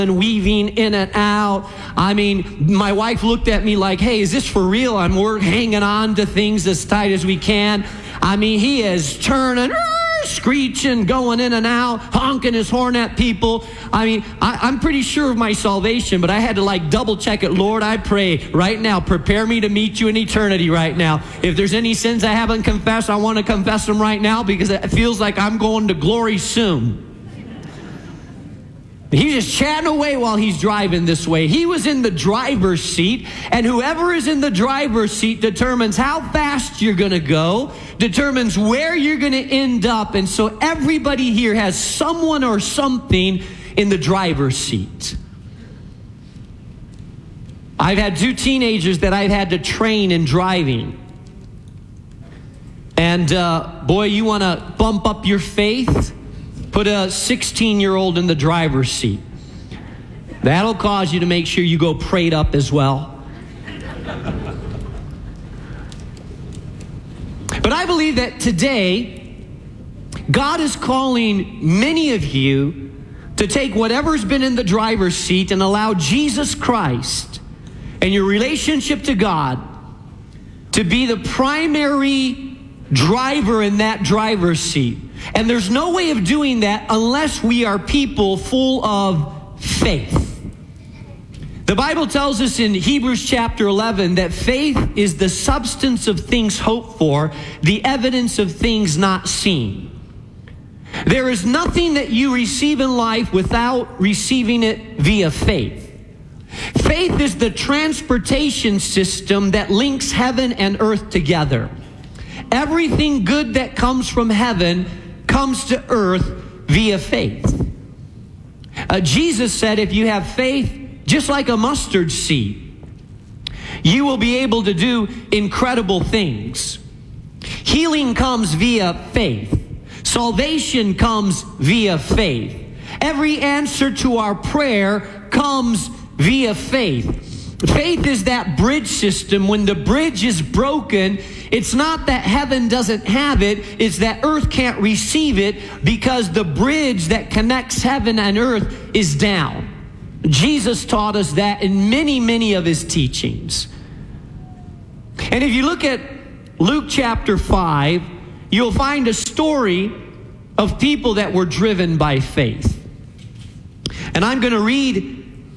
and weaving in and out. I mean, my wife looked at me like, hey, is this for real? And we're hanging on to things as tight as we can. I mean, he is turning, screeching, going in and out, honking his horn at people. I mean, I'm pretty sure of my salvation, but I had to double check it. Lord, I pray right now, prepare me to meet you in eternity right now. If there's any sins I haven't confessed, I want to confess them right now because it feels like I'm going to glory soon. He's just chatting away while he's driving this way. He was in the driver's seat, and whoever is in the driver's seat determines how fast you're going to go, determines where you're going to end up. And so everybody here has someone or something in the driver's seat. I've had 2 teenagers that I've had to train in driving. And boy, you want to bump up your faith? Put a 16-year-old in the driver's seat. That'll cause you to make sure you go prayed up as well. But I believe that today, God is calling many of you to take whatever's been in the driver's seat and allow Jesus Christ and your relationship to God to be the primary driver in that driver's seat. And there's no way of doing that unless we are people full of faith. The Bible tells us in Hebrews chapter 11 that faith is the substance of things hoped for, the evidence of things not seen. There is nothing that you receive in life without receiving it via faith. Faith is the transportation system that links heaven and earth together. Everything good that comes from heaven comes to earth via faith. Jesus said if you have faith just like a mustard seed, you will be able to do incredible things. Healing comes via faith. Salvation comes via faith. Every answer to our prayer comes via faith. Faith is that bridge system. When the bridge is broken, it's not that heaven doesn't have it, it's that earth can't receive it because the bridge that connects heaven and earth is down. Jesus taught us that in many of his teachings. And if you look at Luke chapter 5, you'll find a story of people that were driven by faith. And I'm going to read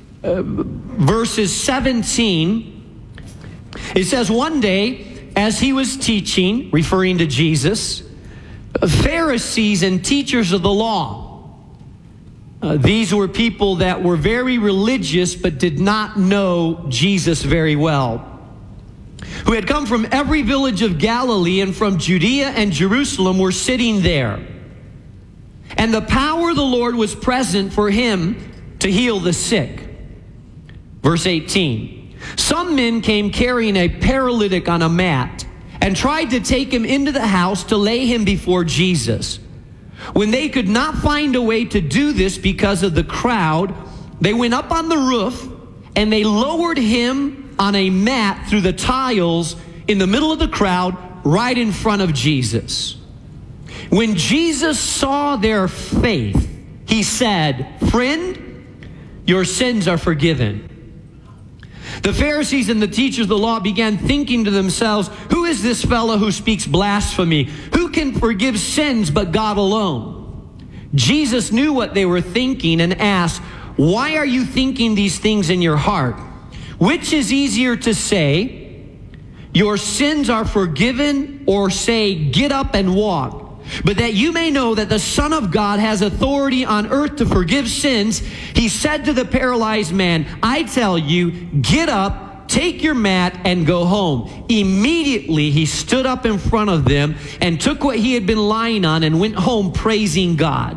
verses 17. It says, one day, as he was teaching, referring to Jesus, Pharisees and teachers of the law, these were people that were very religious but did not know Jesus very well, who had come from every village of Galilee and from Judea and Jerusalem, were sitting there. And the power of the Lord was present for him to heal the sick. Verse 18, some men came carrying a paralytic on a mat and tried to take him into the house to lay him before Jesus. When they could not find a way to do this because of the crowd, they went up on the roof and they lowered him on a mat through the tiles in the middle of the crowd right in front of Jesus. When Jesus saw their faith, he said, friend, your sins are forgiven. The Pharisees and the teachers of the law began thinking to themselves, who is this fellow who speaks blasphemy? Who can forgive sins but God alone? Jesus knew what they were thinking and asked, why are you thinking these things in your heart? Which is easier to say, your sins are forgiven, or say, get up and walk? But that you may know that the Son of God has authority on earth to forgive sins, he said to the paralyzed man, I tell you, get up, take your mat, and go home. Immediately he stood up in front of them and took what he had been lying on and went home praising God.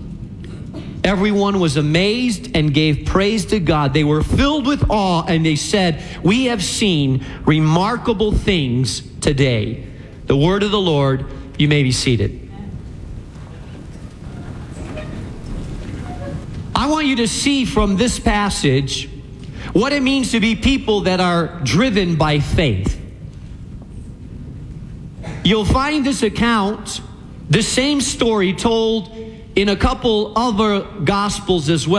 Everyone was amazed and gave praise to God. They were filled with awe and they said, we have seen remarkable things today. The word of the Lord. You may be seated. I want you to see from this passage what it means to be people that are driven by faith. You'll find this account, the same story told in a couple other gospels as well.